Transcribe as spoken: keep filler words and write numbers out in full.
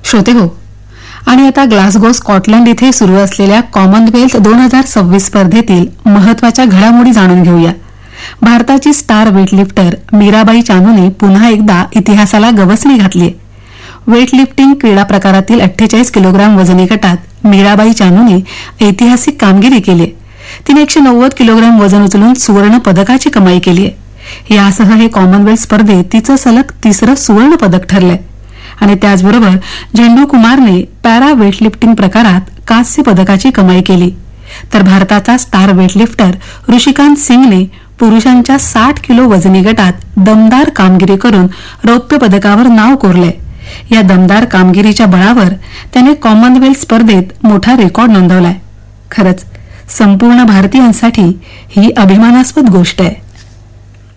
श्रोते हो, आणि आता ग्लासगो स्कॉटलंड इथे सुरू असलेल्या कॉमनवेल्थ दोन हजार सव्वीस स्पर्धेतील महत्वाच्या घडामोडी जाणून घेऊया. भारताची स्टार वेटलिफ्टर मीराबाई चानूने पुन्हा एकदा इतिहासाला गवसणी घातलीय. वेटलिफ्टिंग क्रीडा प्रकारातील अठ्ठेचाळीस किलोग्राम वजनी गटात मीराबाई चानूने ऐतिहासिक कामगिरी केली. तिने एकशे नव्वद किलोग्राम वजन उचलून सुवर्ण पदकाची कमाई केली आहे. यासह हे कॉमनवेल्थ स्पर्धेत तिचं सलग तिसरं सुवर्ण पदक ठरलंय. आणि त्याचबरोबर झेंडू कुमारने पॅरा वेटलिफ्टिंग प्रकारात कांस्य पदकाची कमाई केली. तर भारताचा स्टार वेटलिफ्टर ऋषिकांत सिंगने पुरुषांच्या साठ किलो वजनी गटात दमदार कामगिरी करून रौप्य पदकावर नाव कोरलंय. या दमदार कामगिरीच्या बळावर त्याने कॉमनवेल्थ स्पर्धेत मोठा रेकॉर्ड नोंदवलाय. खरंच संपूर्ण भारतीयांसाठी ही अभिमानास्पद गोष्ट आहे.